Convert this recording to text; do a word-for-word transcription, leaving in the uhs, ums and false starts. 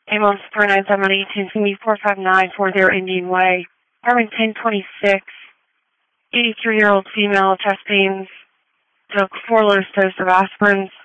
Amos three nine seven eighteen C four five nine four zero Indian Way. Apartment ten twenty-six. eighty-three-year-old female, chest pains. Took four low doses of aspirin.